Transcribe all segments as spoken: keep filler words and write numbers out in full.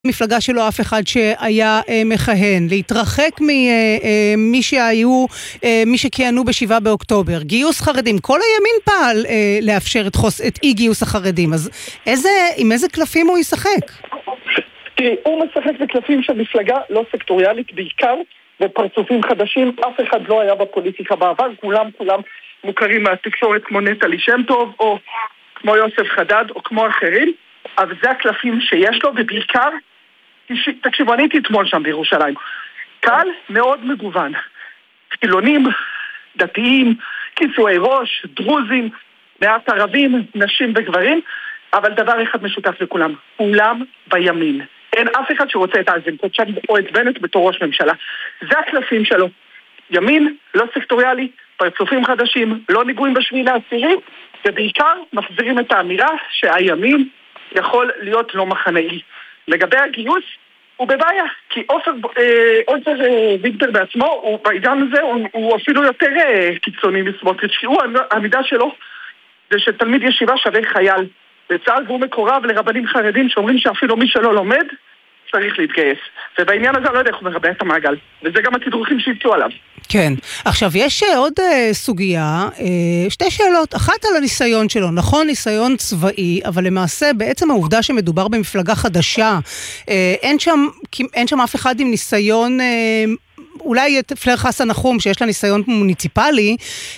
מפלגה שלו אף אחד שהיה אה, מכהן, להתרחק ממי אה, שהיו, אה, מי שכיהנו בשבעה באוקטובר, גיוס חרדים, כל הימין פעל אה, לאפשר את, חוס, את אי גיוס החרדים, אז איזה, עם איזה קלפים הוא ישחק? תראי, הוא משחק בקלפים של מפלגה לא סקטוריאלית בעיקר, ופרצופים חדשים, אף אחד לא היה בפוליטיקה בעבר, כולם כולם מוכרים מהתקשורת כמו נטלי שם טוב, או כמו יוסף חדד, או כמו אחרים, אבל זה הקלפים שיש לו, ובעיקר תקשיבו, אני הייתי אתמול שם בירושלים. קהל מאוד מגוון. חילונים, דתיים, כיסוי ראש, דרוזים, מעט ערבים, נשים וגברים, אבל דבר אחד משותף לכולם, כולם בימין. אין אף אחד שרוצה את האזנקות או את בנט בתור ראש ממשלה. זה הקלפים שלו. ימין, לא סקטוריאלי, פרצופים חדשים, לא ניגויים בשביל העשירי, ובעיקר מחזירים את האמירה שהימין יכול להיות לא מחנאי. לגבי הגיוס, הוא בבעיה, כי עופר עופר וינטר בעצמו, הוא בעידן הזה, הוא, הוא אפילו יותר קיצוני מסמוטריץ', כי הוא, העמידה שלו זה שתלמיד ישיבה שווה חייל בצה"ל, והוא מקורב לרבנים חרדים שאומרים שאפילו מי שלא לומד צריך להתגייס. ובעניין הזה אני לא יודע איך הוא מרבע את המעגל, וזה גם התדרוכים שיצאו עליו. כן. עכשיו, יש עוד uh, סוגיה, uh, שתי שאלות, אחת על הניסיון שלו, נכון, ניסיון צבאי, אבל למעשה, בעצם העובדה שמדובר במפלגה חדשה, uh, אין שם, אין שם אף אחד עם ניסיון uh, אולי את פלר חסן נחום שיש לה ניסיון מוניציפלי,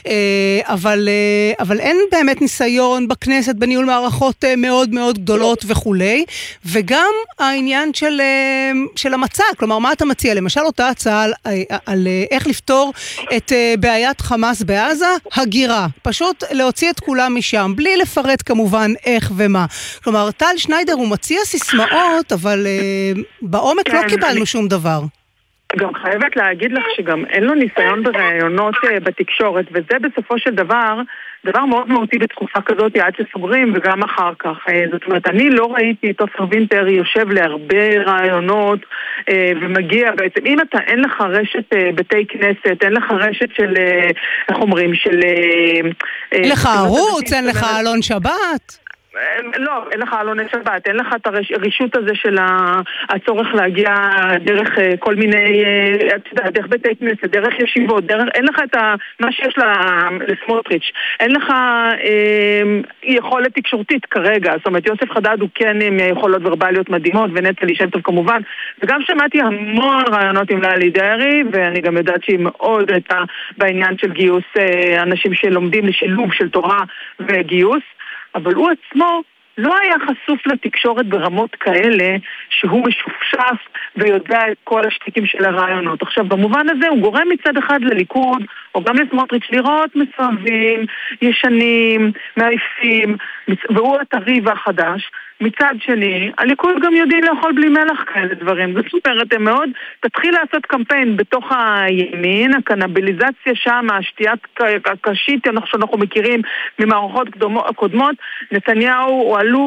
אבל, אבל אין באמת ניסיון בכנסת בניהול מערכות מאוד מאוד גדולות וכולי, וגם העניין של, של המצע, כלומר מה אתה מציע? למשל אותה הצעה על, על איך לפתור את בעיית חמאס בעזה, הגירה, פשוט להוציא את כולם משם, בלי לפרט כמובן איך ומה. כלומר, טל שניידר הוא מציע סיסמאות, אבל בעומק לא קיבלנו שום דבר. גם חייבת להגיד לך שגם אין לו ניסיון ברעיונות בתקשורת, וזה בסופו של דבר, דבר מאוד מהותי בתקופה כזאת עד שסוגרים וגם אחר כך. זאת אומרת, אני לא ראיתי את עופר וינטר יושב להרבה רעיונות ומגיע בעצם, אם אתה אין לך רשת בתי כנסת, אין לך רשת של, איך אומרים, של... אין לך ערוץ, אין לך אלון שבת. לא, אין לך אלוני שבת, אין לך את הרישות הזה של הצורך להגיע דרך כל מיני, דרך בתי כנסת, דרך ישיבות, דרך, אין לך את מה שיש לסמוטריץ', אין לך אה, יכולת תקשורתית כרגע, זאת אומרת יוסף חדד הוא כן עם יכולות ורבליות מדהימות, ונטלי שם טוב כמובן, וגם שמעתי המון רעיונות עם ללי דרעי, ואני גם יודעת שהיא מאוד הייתה בעניין של גיוס אה, אנשים שלומדים לשילוב של תורה וגיוס, אבל הוא עצמו לא היה חשוף לתקשורת ברמות כאלה שהוא משופשף ויודע את כל השתיקים של הרעיונות. עכשיו, במובן הזה הוא גורם מצד אחד לליכוד, או גם לסמוטריץ' לראות מסרבים, ישנים, מעיפים, והוא הטרי והחדש. מצד שני, הליכוד גם יודעים לאכול בלי מלח כאלה דברים. זאת אומרת, הם מאוד, תתחיל לעשות קמפיין בתוך הימין, הקנביליזציה שם, השתיית הקשית, שאנחנו מכירים ממערכות קודמות, נתניהו הוא אלוף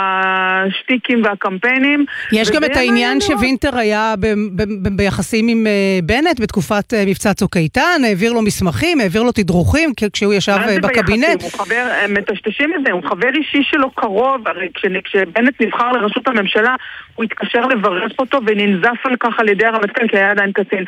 השטיקים והקמפיינים. יש גם את העניין שווינטר היה ביחסים עם בנט בתקופת מבצע צוק איתן, העביר לו מסמכים, העביר לו תדרוכים כשהוא ישב בקבינט. הוא חבר, מטשטשים את זה, הוא חבר אישי שלו קרוב, הרי כשבנט נבחר לראשות הממשלה, הוא התקשר לברך אותו וננזף על כך על ידי הרמטכ"ל, כי היה עדיין קצין.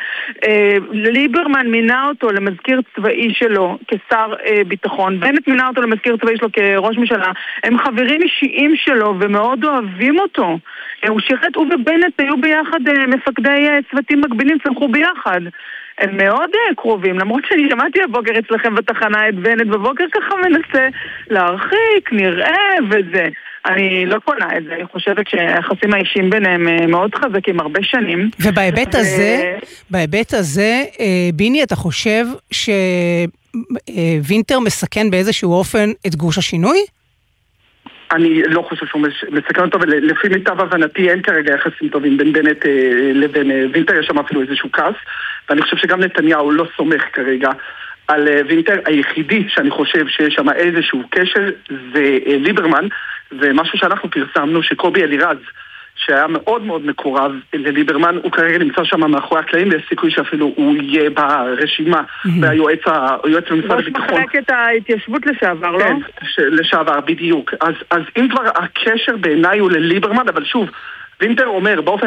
ליברמן מינה אותו למזכיר צבאי שלו כשר ביטחון, בנט מינה אותו למזכיר צבאי שלו כראש ממשלה, הם חברים אישיים שלו ומאוד אוהבים אותו. הוא שירת, הוא ובנט היו ביחד מפקדי צוותים מקבילים, צלחו ביחד. הם מאוד קרובים, למרות שאני שמעתי הבוקר אצלכם בתחנה את בנט, בבוקר ככה מנסה להרחיק, נראה וזה. אני לא קונה את זה, אני חושבת שהיחסים האישיים ביניהם מאוד חזקים הרבה שנים. ובהיבט הזה, בהיבט הזה, ביני, אתה חושב שווינטר מסכן באיזשהו אופן את גוש השינוי? אני לא חושב שהוא מסכן אותו, ולפי מיטב הבנתי אין כרגע יחסים טובים בין בנט לבין וינטר, יש שם אפילו איזשהו כעס, ואני חושב שגם נתניהו לא סומך כרגע על וינטר. היחידי שאני חושב שיש שם איזשהו קשר זה ליברמן, ומשהו שאנחנו פרסמנו שקובי אלירז, שהיה מאוד מאוד מקורב לליברמן, הוא כרגע נמצא שם מאחורי הקלעים, ויש סיכוי שאפילו הוא יהיה ברשימה, והיועץ במשרד הביטחון. ראש מחלקת ההתיישבות לשעבר, לא? כן, לשעבר, בדיוק. אז אם כבר הקשר בעיניי הוא לליברמן, אבל שוב, וינטר אומר באופן